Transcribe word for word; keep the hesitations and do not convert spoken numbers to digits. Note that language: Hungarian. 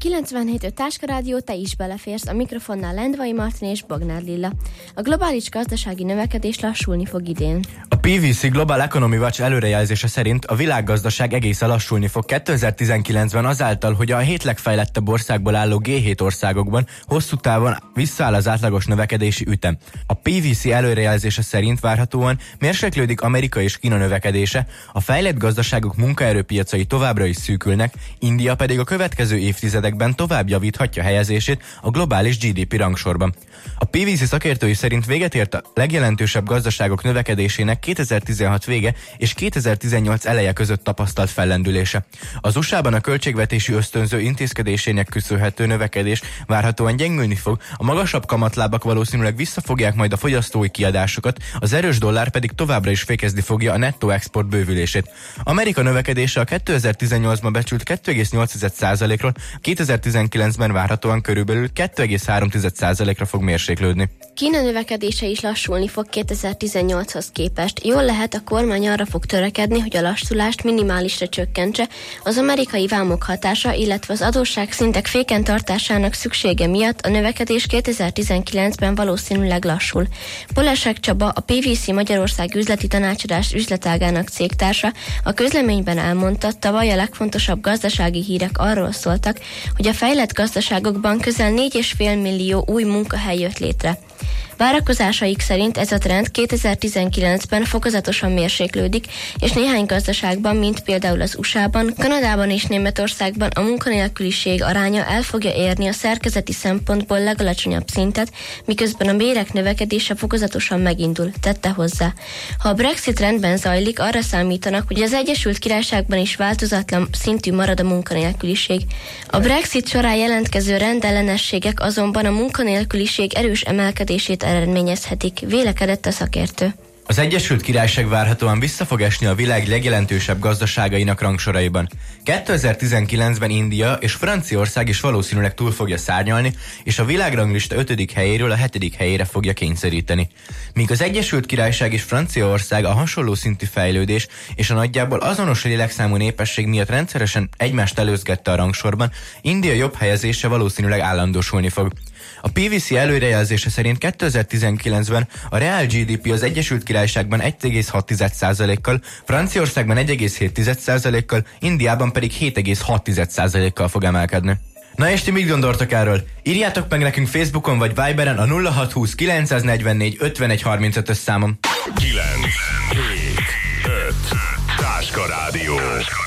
kilencvenhét öt Táska Rádió, te is beleférsz, a mikrofonnál Lendvai Martin és Bognár Lilla. A globális gazdasági növekedés lassulni fog idén. A pé vé cé Global Economy Watch előrejelzése szerint a világgazdaság egészen lassulni fog kétezer-tizenkilencben azáltal, hogy a hét legfejlettebb országból álló gé hét országokban hosszú távon visszaáll az átlagos növekedési ütem. A pé vé cé előrejelzése szerint várhatóan mérséklődik Amerika és Kína növekedése, a fejlett gazdaságok munkaerőpiacai továbbra is szűkülnek, India pedig a következő évtizedekben tovább javíthatja helyezését a globális gé dé pé rangsorban. A pé vé cé szakértői szerint véget ért a legjelentősebb gazdaságok növekedésének kétezer-tizenhat vége és kétezer-tizennyolc eleje között tapasztalt fellendülése. Az u es á-ban a költségvetési ösztönző intézkedésének köszönhető növekedés várhatóan gyengülni fog, a magasabb kamatlábak valószínűleg visszafogják majd a fogyasztói kiadásokat, az erős dollár pedig továbbra is fékezni fogja a nettó export bővülését. Amerika növekedése a kétezer-tizennyolcban becsült kettő egész nyolc százalékról, kétezer-tizenkilencben várhatóan körülbelül kettő egész három százalékra fog mérséklődni. Kína növekedése is lassulni fog kétezer-tizennyolchoz képest. Jól lehet, a kormány arra fog törekedni, hogy a lassulást minimálisra csökkentse, az amerikai vámok hatása, illetve az adósság szintek féken tartásának szüksége miatt a növekedés kétezer-tizenkilencben valószínűleg lassul. Polesek Csaba, a pé vé cé Magyarország üzleti tanácsadás üzletágának cégtársa a közleményben elmondta, tavaly a legfontosabb gazdasági hírek arról szóltak, hogy a fejlett gazdaságokban közel négy egész öt millió új munkahely jött létre. Várakozásaik szerint ez a trend kétezer-tizenkilencben fokozatosan mérséklődik, és néhány gazdaságban, mint például az u es á-ban, Kanadában és Németországban a munkanélküliség aránya el fogja érni a szerkezeti szempontból legalacsonyabb szintet, miközben a bérek növekedése fokozatosan megindul, tette hozzá. Ha a Brexit rendben zajlik, arra számítanak, hogy az Egyesült Királyságban is változatlan szintű marad a munkanélküliség. A Brexit során jelentkező rendellenességek azonban a munkanélküliség erős emelkedését eredményezhetik, vélekedett a szakértő. Az Egyesült Királyság várhatóan vissza fog esni a világ legjelentősebb gazdaságainak rangsoraiban. kétezer-tizenkilencben India és Franciaország is valószínűleg túl fogja szárnyalni, és a világranglista ötödik helyéről a hetedik helyére fogja kényszeríteni. Míg az Egyesült Királyság és Franciaország a hasonló szintű fejlődés és a nagyjából azonos lélekszámú népesség miatt rendszeresen egymást előzgette a rangsorban, India jobb helyezése valószínűleg állandósulni fog. A pé vé cé előrejelzése szerint kétezer-tizenkilencben a reál gé dé pé az Egyesült Királyságban egy egész hat százalékkal, Franciaországban egy egész hét százalékkal, Indiában pedig hét egész hat százalékkal fog emelkedni. Na és ti mit gondoltok erről? Írjátok meg nekünk Facebookon vagy Viberen a nulla hat húsz kilencszáznegyvennégy ötvenegy harmincötös számom. kilenc hét öt Táska Rádió.